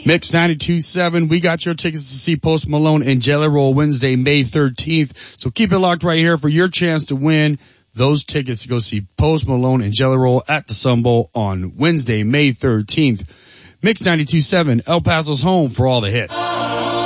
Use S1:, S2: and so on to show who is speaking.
S1: Mix 92.7, we got your tickets to see Post Malone and Jelly Roll Wednesday, May 13th. So keep it locked right here for your chance to win those tickets to go see Post Malone and Jelly Roll at the Sun Bowl on Wednesday, May 13th. Mix 92.7, El Paso's home for all the hits.